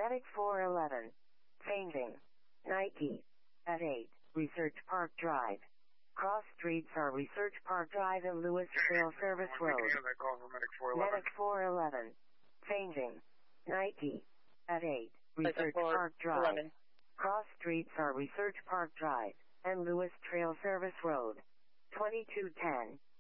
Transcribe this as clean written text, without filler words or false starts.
Medic 411. Changing. Nike. At 8, Research Park Drive. Cross streets are Research Park Drive and Lewis Trail Service Road. Medic 411. Changing. Nike. At 8, Research Park Drive. Cross streets are Research Park Drive and Lewis Trail Service Road. 2210.